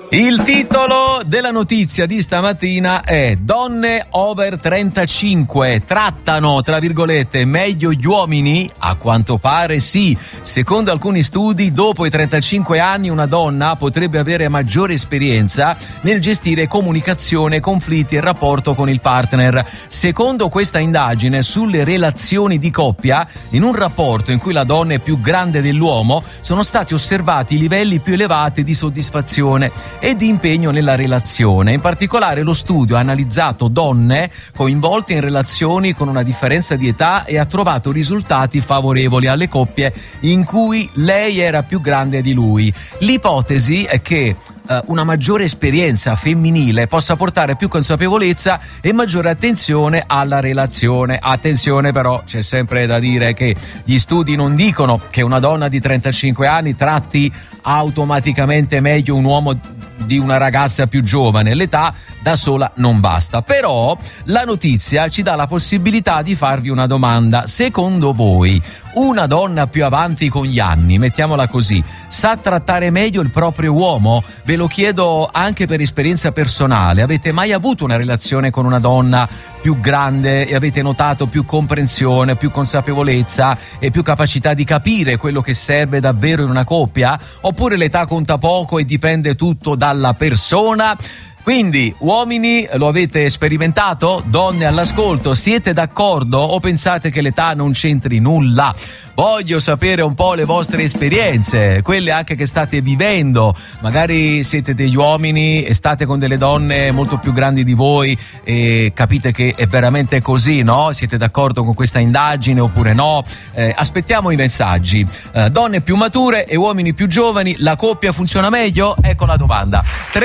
Il titolo della notizia di stamattina è: donne over 35 trattano, tra virgolette, meglio gli uomini? A quanto pare sì. Secondo alcuni studi, dopo i 35 anni una donna potrebbe avere maggiore esperienza nel gestire comunicazione, conflitti e rapporto con il partner. Secondo questa indagine sulle relazioni di coppia, in un rapporto in cui la donna è più grande dell'uomo, sono stati osservati i livelli più elevati di soddisfazione e di impegno nella relazione. In particolare lo studio ha analizzato donne coinvolte in relazioni con una differenza di età e ha trovato risultati favorevoli alle coppie in cui lei era più grande di lui. L'ipotesi è che una maggiore esperienza femminile possa portare più consapevolezza e maggiore attenzione alla relazione. Attenzione però, c'è sempre da dire che gli studi non dicono che una donna di 35 anni tratti automaticamente meglio un uomo di una ragazza più giovane. L'età da sola non basta. Però la notizia ci dà la possibilità di farvi una domanda: secondo voi una donna più avanti con gli anni, mettiamola così, sa trattare meglio il proprio uomo? Ve lo chiedo anche per esperienza personale. Avete mai avuto una relazione con una donna più grande e avete notato più comprensione, più consapevolezza e più capacità di capire quello che serve davvero in una coppia? Oppure l'età conta poco e dipende tutto dalla persona? Quindi, uomini, lo avete sperimentato? Donne all'ascolto, siete d'accordo o pensate che l'età non c'entri nulla? Voglio sapere un po' le vostre esperienze, quelle anche che state vivendo. Magari siete degli uomini e state con delle donne molto più grandi di voi e capite che è veramente così, no? Siete d'accordo con questa indagine oppure no? Aspettiamo i messaggi. Donne più mature e uomini più giovani, la coppia funziona meglio? Ecco la domanda.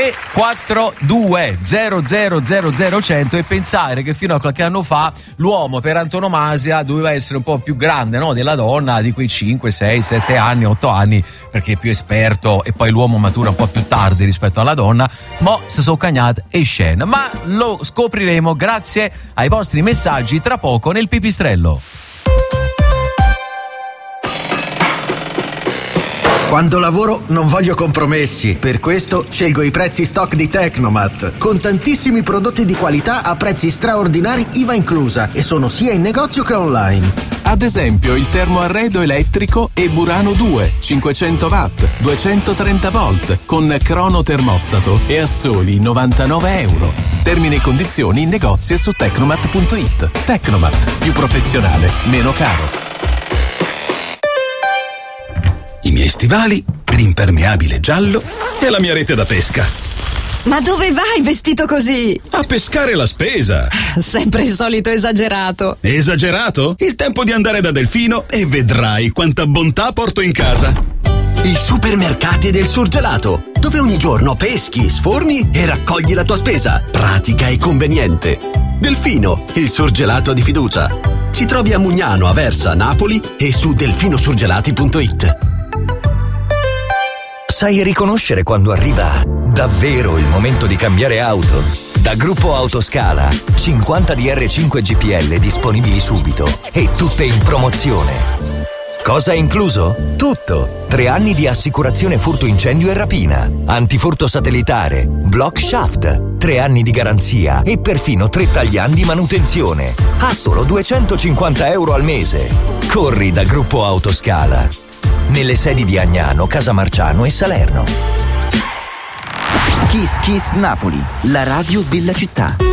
342 000 100. E pensare che fino a qualche anno fa l'uomo per antonomasia doveva essere un po' più grande, no? Della donna, di quei 5, 6, 7 anni, 8 anni, perché è più esperto e poi l'uomo matura un po' più tardi rispetto alla donna. Mo se so cagnate e scena, ma lo scopriremo grazie ai vostri messaggi tra poco nel Pipistrello. Quando lavoro non voglio compromessi, per questo scelgo i prezzi stock di Tecnomat, con tantissimi prodotti di qualità a prezzi straordinari IVA inclusa, e sono sia in negozio che online. Ad esempio il termoarredo elettrico e Burano 2, 500 watt, 230 volt, con crono termostato e a soli 99 euro. Termini e condizioni in negozio e su Tecnomat.it. Tecnomat, più professionale, meno caro. I miei stivali, l'impermeabile giallo e la mia rete da pesca. Ma dove vai vestito così? A pescare la spesa. Sempre il solito esagerato. Esagerato? Il tempo di andare da Delfino e vedrai quanta bontà porto in casa. I supermercati del surgelato, dove ogni giorno peschi, sforni e raccogli la tua spesa. Pratica e conveniente. Delfino, il surgelato di fiducia. Ci trovi a Mugnano, Aversa, Napoli e su delfinosurgelati.it. Sai riconoscere quando arriva davvero il momento di cambiare auto? Da Gruppo Autoscala, 50 DR5 GPL disponibili subito e tutte in promozione. Cosa è incluso? Tutto. 3 anni di assicurazione furto, incendio e rapina, antifurto satellitare, block shaft, 3 anni di garanzia e perfino 3 tagliandi di manutenzione. A solo 250 euro al mese. Corri da Gruppo Autoscala. Nelle sedi di Agnano, Casamarciano e Salerno. Kiss Kiss Napoli, la radio della città.